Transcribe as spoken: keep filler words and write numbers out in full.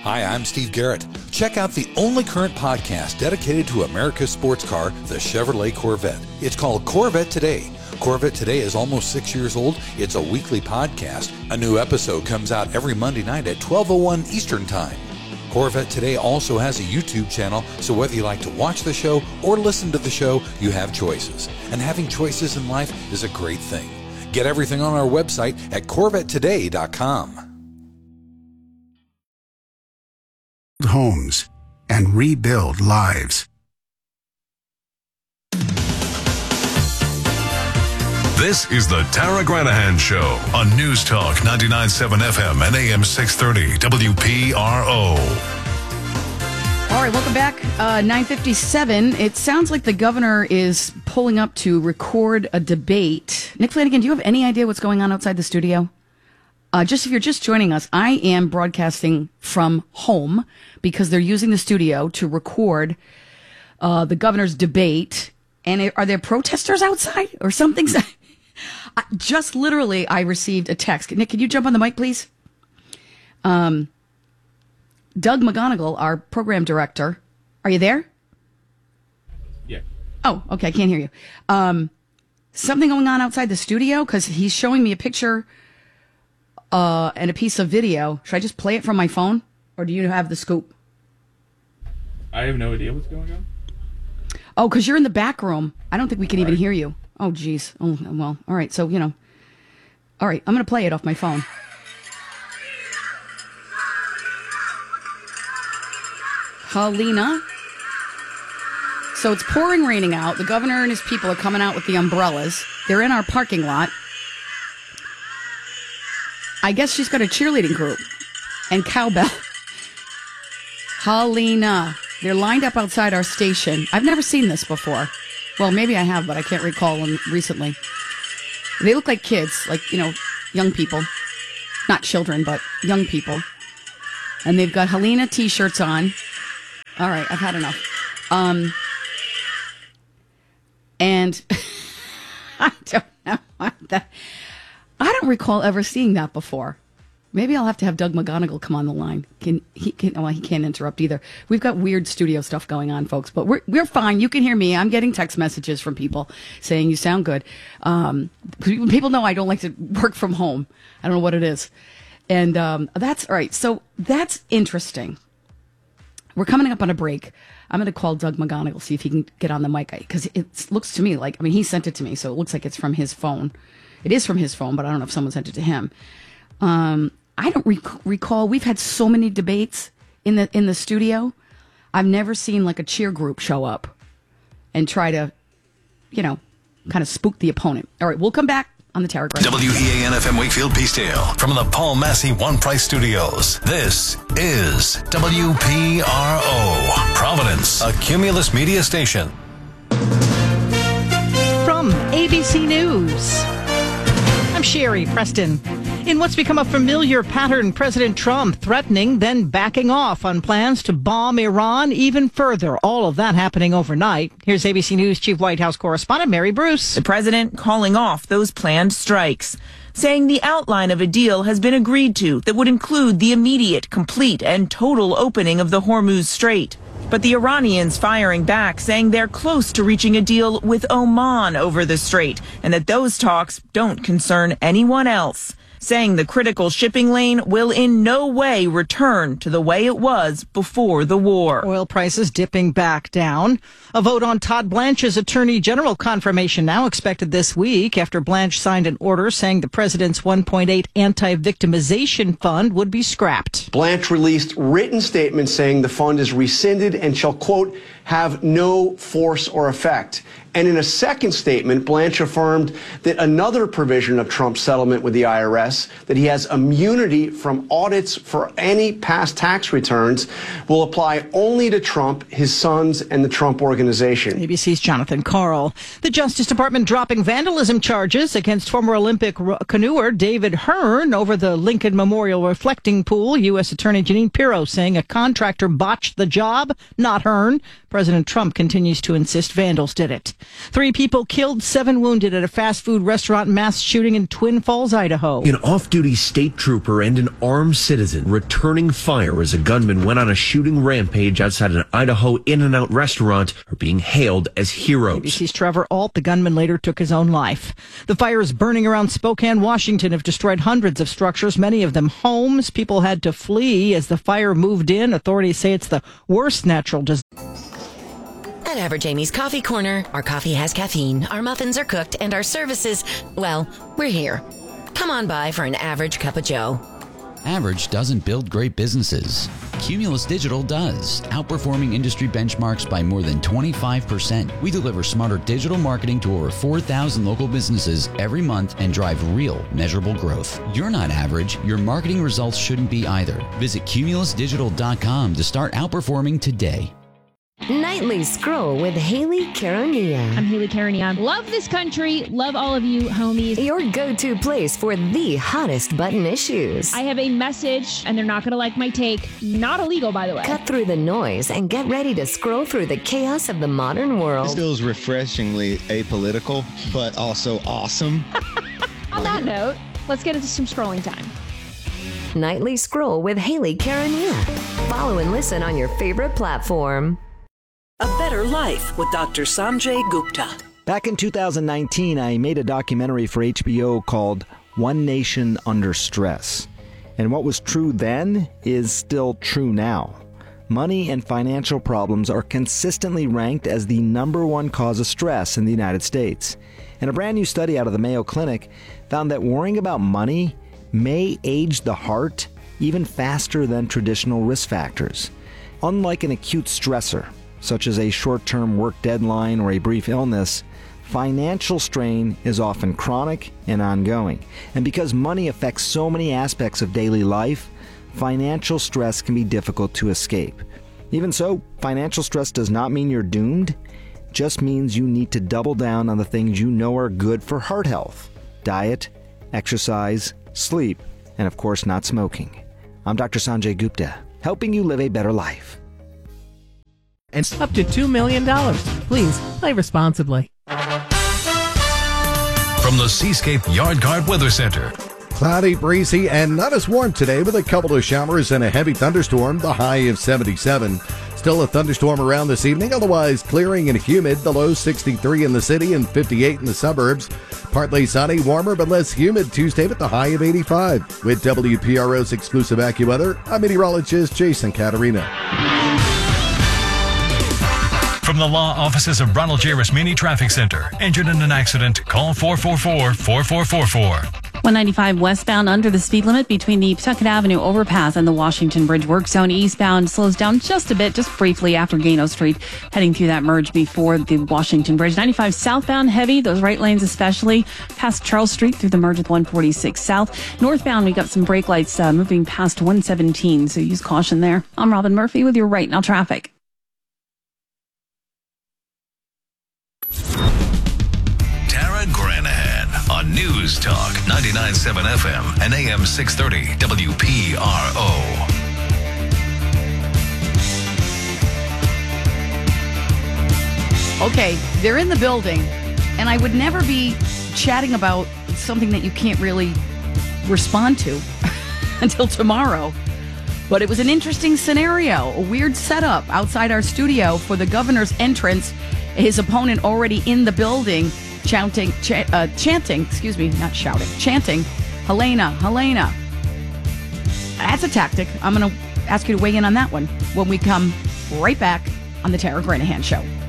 Hi, I'm Steve Garrett. Check out the only current podcast dedicated to America's sports car, the Chevrolet Corvette. It's called Corvette Today. Corvette Today is almost six years old. It's a weekly podcast. A new episode comes out every Monday night at twelve oh one Eastern Time. Corvette Today also has a YouTube channel, so whether you like to watch the show or listen to the show, you have choices. And having choices in life is a great thing. Get everything on our website at corvette today dot com. Homes and rebuild lives. This is the Tara Granahan Show on News Talk ninety-nine point seven F M and A M six thirty W P R O. All right, welcome back. Uh, nine fifty-seven. It sounds like the governor is pulling up to record a debate. Nick Flanagan, do you have any idea what's going on outside the studio? Uh, just if you're just joining us, I am broadcasting from home because they're using the studio to record uh, the governor's debate. And are there protesters outside or something? Just literally, I received a text. Nick, can you jump on the mic, please? Um, Doug McGonigal, our program director. Are you there? Yeah. Oh, okay. I can't hear you. Um, something going on outside the studio? Because he's showing me a picture uh, and a piece of video. Should I just play it from my phone? Or do you have the scoop? I have no idea what's going on. Oh, because you're in the back room. I don't think we can All even right. hear you. Oh, geez. Oh, well, all right. So, you know. All right. I'm going to play it off my phone. Helena. So it's pouring raining out. The governor and his people are coming out with the umbrellas. They're in our parking lot. I guess she's got a cheerleading group and cowbell. Helena. They're lined up outside our station. I've never seen this before. Well, maybe I have, but I can't recall them recently. They look like kids, like, you know, young people. Not children, but young people. And they've got Helena t-shirts on. All right, I've had enough. Um, and I don't know what that... I don't recall ever seeing that before. Maybe I'll have to have Doug McGonigal come on the line. Can he? Can, well, he can't interrupt either. We've got weird studio stuff going on, folks, but we're we're fine. You can hear me. I'm getting text messages from people saying you sound good. Um, people know I don't like to work from home. I don't know what it is, and um, that's all right. So that's interesting. We're coming up on a break. I'm going to call Doug McGonigal, see if he can get on the mic, because it looks to me like, I mean, he sent it to me, so it looks like it's from his phone. It is from his phone, but I don't know if someone sent it to him. Um, I don't rec- recall. We've had so many debates in the in the studio. I've never seen like a cheer group show up and try to, you know, kind of spook the opponent. All right, we'll come back on the Tara Granahan. W E A N F M Wakefield Peacedale from the Paul Massey One Price Studios. This is W P R O, Providence, a Cumulus Media station. From A B C News, I'm Sherry Preston. In what's become a familiar pattern, President Trump threatening, then backing off on plans to bomb Iran even further. All of that happening overnight. Here's A B C News Chief White House correspondent Mary Bruce. The president calling off those planned strikes, saying the outline of a deal has been agreed to that would include the immediate, complete, and total opening of the Hormuz Strait. But the Iranians firing back, saying they're close to reaching a deal with Oman over the strait, and that those talks don't concern anyone else, saying the critical shipping lane will in no way return to the way it was before the war. Oil prices dipping back down. A vote on Todd Blanche's Attorney General confirmation now expected this week after Blanche signed an order saying the president's one point eight anti-victimization fund would be scrapped. Blanche released written statements saying the fund is rescinded and shall, quote, have no force or effect. And in a second statement, Blanche affirmed that another provision of Trump's settlement with the I R S, that he has immunity from audits for any past tax returns, will apply only to Trump, his sons, and the Trump Organization. A B C's Jonathan Karl. The Justice Department dropping vandalism charges against former Olympic canoer David Hearn over the Lincoln Memorial reflecting pool. U S. Attorney Jeanine Pirro saying a contractor botched the job, not Hearn. President Trump continues to insist vandals did it. Three people killed, seven wounded at a fast food restaurant mass shooting in Twin Falls, Idaho. An off-duty state trooper and an armed citizen returning fire as a gunman went on a shooting rampage outside an Idaho In-N-Out restaurant are being hailed as heroes. A B C's Trevor Alt, the gunman, later took his own life. The fires burning around Spokane, Washington have destroyed hundreds of structures, many of them homes. People had to flee as the fire moved in. Authorities say it's the worst natural disaster. At Average Amy's Coffee Corner, our coffee has caffeine, our muffins are cooked, and our services, well, we're here. Come on by for an average cup of joe. Average doesn't build great businesses. Cumulus Digital does, outperforming industry benchmarks by more than twenty-five percent. We deliver smarter digital marketing to over four thousand local businesses every month and drive real, measurable growth. You're not average. Your marketing results shouldn't be either. Visit cumulus digital dot com to start outperforming today. Nightly Scroll with Haley Caronia. I'm Haley Caronia. Love this country. Love all of you, homies. Your go-to place for the hottest button issues. I have a message, and they're not going to like my take. Not illegal, by the way. Cut through the noise and get ready to scroll through the chaos of the modern world. This feels refreshingly apolitical, but also awesome. On that note, let's get into some scrolling time. Nightly Scroll with Haley Caronia. Follow and listen on your favorite platform. A Better Life with Doctor Sanjay Gupta. Back in two thousand nineteen, I made a documentary for H B O called One Nation Under Stress. And what was true then is still true now. Money and financial problems are consistently ranked as the number one cause of stress in the United States. And a brand new study out of the Mayo Clinic found that worrying about money may age the heart even faster than traditional risk factors. Unlike an acute stressor, such as a short-term work deadline or a brief illness, financial strain is often chronic and ongoing. And because money affects so many aspects of daily life, financial stress can be difficult to escape. Even so, financial stress does not mean you're doomed. It just means you need to double down on the things you know are good for heart health: diet, exercise, sleep, and of course not smoking. I'm Doctor Sanjay Gupta, helping you live a better life. And up to two million dollars. Please play responsibly. From the Seascape Yard Guard Weather Center. Cloudy, breezy, and not as warm today with a couple of showers and a heavy thunderstorm, the high of seventy-seven. Still a thunderstorm around this evening, otherwise clearing and humid, the low sixty-three in the city and fifty-eight in the suburbs. Partly sunny, warmer but less humid Tuesday with the high of eighty-five. With W P R O's exclusive AccuWeather, I'm meteorologist Jason Caterina. From the law offices of Ronald J. Rasmini Traffic Center. Injured in an accident? Call four four four, four four four four. one ninety-five westbound under the speed limit between the Pawtucket Avenue overpass and the Washington Bridge work zone. Eastbound slows down just a bit, just briefly after Gano Street, heading through that merge before the Washington Bridge. ninety-five southbound heavy, those right lanes especially, past Charles Street through the merge with one forty-six south. Northbound, we got some brake lights uh, moving past one seventeen, so use caution there. I'm Robin Murphy with your Right Now traffic. Tara Granahan on News Talk ninety-nine point seven F M and A M six thirty W P R O. Okay, they're in the building, and I would never be chatting about something that you can't really respond to until tomorrow. But it was an interesting scenario, a weird setup outside our studio for the governor's entrance. His opponent already in the building, chanting, ch- uh, chanting, excuse me, not shouting, chanting, Helena, Helena. That's a tactic. I'm going to ask you to weigh in on that one when we come right back on the Tara Granahan Show.